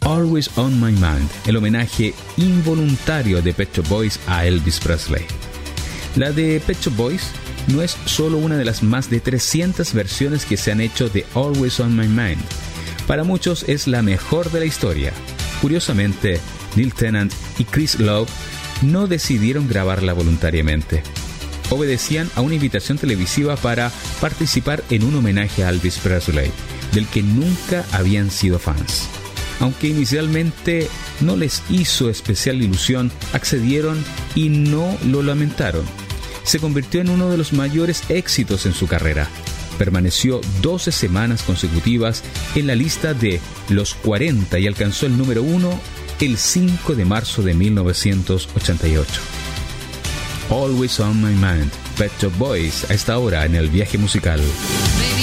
Always on My Mind, el homenaje involuntario de Pet Shop Boys a Elvis Presley. La de Pet Shop Boys no es solo una de las más de 300 versiones que se han hecho de Always on My Mind. Para muchos es la mejor de la historia. Curiosamente, Neil Tennant y Chris Love no decidieron grabarla voluntariamente. Obedecían a una invitación televisiva para participar en un homenaje a Elvis Presley, del que nunca habían sido fans. Aunque inicialmente no les hizo especial ilusión, accedieron y no lo lamentaron. Se convirtió en uno de los mayores éxitos en su carrera. Permaneció 12 semanas consecutivas en la lista de los 40 y alcanzó el número 1 el 5 de marzo de 1988. Always on My Mind, Pet Shop Boys, a esta hora en el viaje musical.